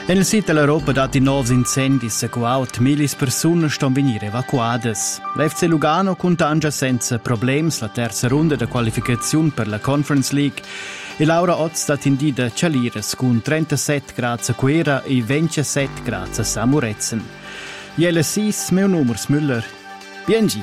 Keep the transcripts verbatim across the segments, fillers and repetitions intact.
Nel sito dell'Europa dati novs incendis secuaut, milis persunas ston venir evacuadas. L'F C Lugano contangia senza problems la terza runda de qualificazione per la Conference League e Laura Oz stat indida Cialires con trentasette gradi a Quera e ventisette gradi a Samurezen. Jelle sis, meu numero Müller. Biengi.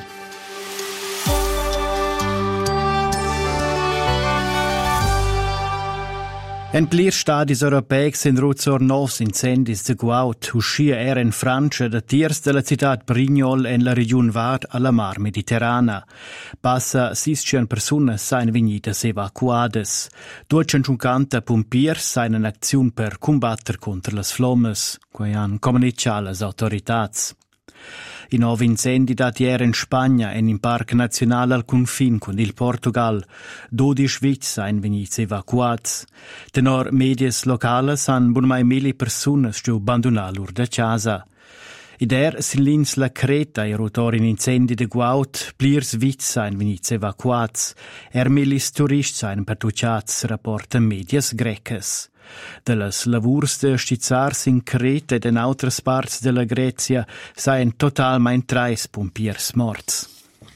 En plir stadis europeics in ruzor novs incendis de guaut, uscia era in Francia da tiers de la città Brignol en la region Var alla Mar Mediterrana. Passa siscien personas sain vegnidas evacuades. duecentocinquanta pompiers sain in acziun per combatter contra las flommes, quai han comunicat las autoritats. I nuovi incendi dati era in Spagna e in Parc Nazionale al confin con il Portugal. dodici vits sain vegnits evacuats. Tenor medias locales han bunmai mili personas stu abbandonar lur da casa. Id er silins la Creta e rotor in incendi de guaut, plirs vits sain vegnits evacuats. Er milis turists sain pertuciats, rapporta medias grecas. De las lavurs de stizzars in Creta ed in autras parts de la Grecia sain totalmein trais pompiers morts.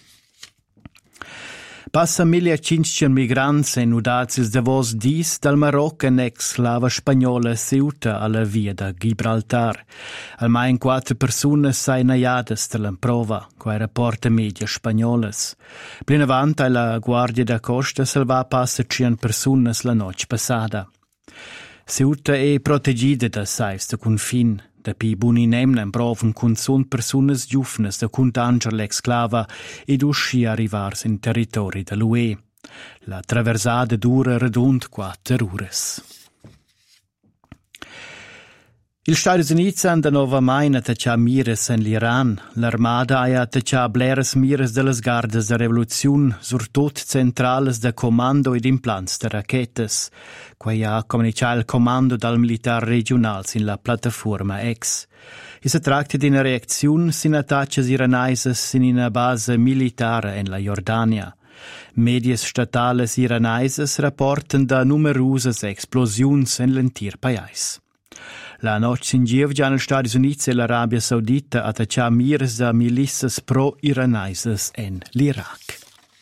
Passa millecinquecento migrants en udazis de vos dis dal Maroc en ex-slava spagnola Ceuta alla via da Gibraltar. Almain quattro personas sain aiadas de l'improva, quai rapporta media spagnolas. Plin avant la Guardia da Costa salva passa cien personas la noche passada. Ceuta è protegida da sais de confin. Da pi buni nemna improven cun sunt personas giufnas da contanger l'exclava ed usci arrivars in territori dell'U E. La traversada dura redund quattro ures. Il Stati Uniti han da nova main attaccià mires en l'Iran. L'armada ha attaccià bleras mires de las gardas da revoluziun, surtut centrales da comando ed implants de rachetes, quai ha comunicat il comando dal militar regionals in la plataforma X. E si tratta di una reazione sin attaccias iranaises in una base militare en la Jordania. Medias statales iranaises rapportan da numerosas explosions en l'entir pais. La noche in Giev già negli Stati Uniti e l'Arabia Saudita attaccià mires da milissas pro-iranaises en l'Iraq.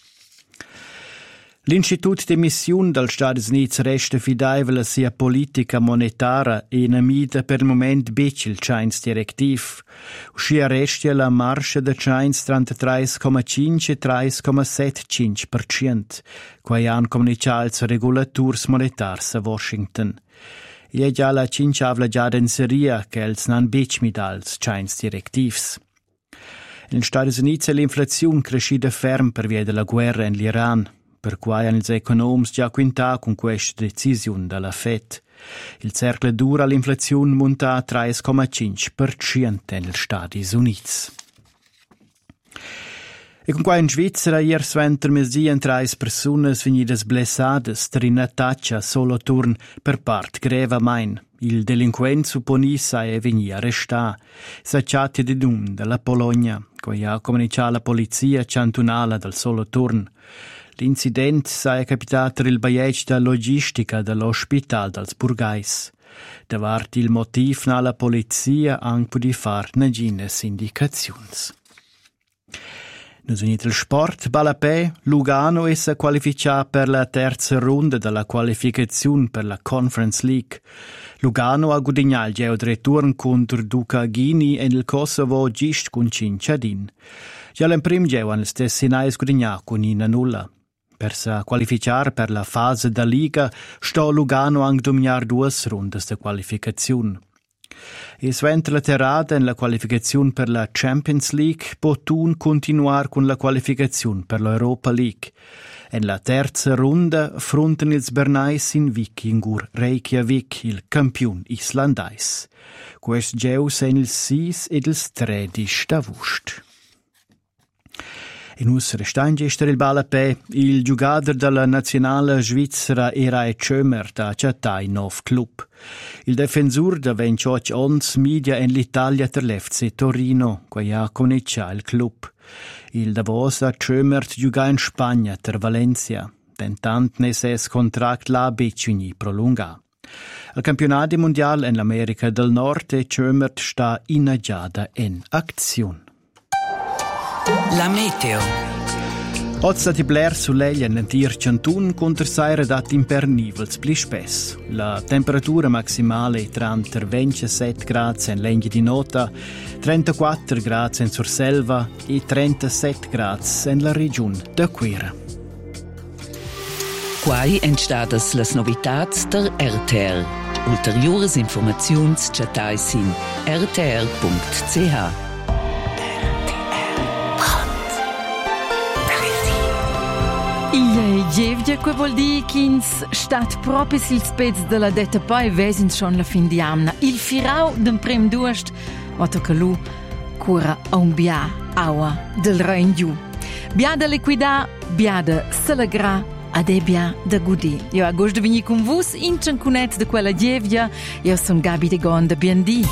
L'Institut de Missiun dels Stati Uniti resta fidaivel a sia politica monetara e namida per il moment bec il Chains directiv. Uscia restia la marscia da Chains trentatré virgola cinque e tre virgola settantacinque per cento, quai han comunicat els regulaturs monetars a Washington. Il è già la cinciavla già d'enseria che els nan bec midals Chains directivs. In Stati Uniti l'inflazione crescida ferm per via della guerra in l'Iran, per quai han ils economs già quintà con questa decisione della Fed. Il cercle dura l'inflazione monta a tre virgola cinque per cento negli Stati Uniti. E con qua in Svizzera ier sventer mesdien trais personas venidas blessadas ter in attaccia solo turn per part greva main. Il delinquent supponissa e veni arrestà. S'acciatti di dum della Polonia, coi ha comunicato la polizia cantonale del solo turn. L'incident sa è capitato il baiec da logistica dell'ospital dels Burgais. Davart il motiv na la polizia anche di far negines indicazions. Nus unit il sport, Balapè, Lugano è sa qualificà per la terza ronda della qualificazione per la Conference League. Lugano ha guadagnato il geo return contro Duca Ghini e il Kosovo gist con Cinciadin. Già l'emprim geo hanno stessi nais guadagnato con in nulla. Per sa qualificar per la fase da Liga sto Lugano anche dominar due ronde de qualificazione. E sventa la terrada in la qualificazione per la Champions League, potun continuar con la qualificazione per l'Europa League. En la terza ronda fronten ils Bernais in Vikingur Reykjavik, il campion islandais. Quest geu sen il sis ed il tredici d'avust. In us restain gester il Balapè, il giocatore della nazionale svizzera Eray Tschömer da Chatai Nov Club. Il difensor da ventotto ons media in l'Italia per l'F C Torino, quai ha comunicato il club. Il Davos da Tschömer gioca in Spagna per Valencia. Tentant ne ses contract la becini prolunga. Il campionat mondial en l'America del Nord e Tschömert sta inagiada in azione. La meteo. Oggi di bler sull'eglia in tir Ciantun contra saira dat impernivels pli spess. La temperatura maximale è tra ventisette gradi in legna di nota, trentaquattro gradi in Surselva e trentasette gradi in la regione da Quera. Quai entstadas las novitats der R T R. Ulteriores informaziuns chatais in r t r punct c h. Il Gievgia, che vuol dire che ins stat proprio sil spez della detta poi vesins schon la fin di amna. Il firau d'un prem duast, otto che lu cura a un bia aua del rein giù. Bia da liquida, bia da salagra, ad e bia da gudi. Io agosto vini con vos in ciancunet de quella Gievgia, io son Gabi de Gonda, bien di.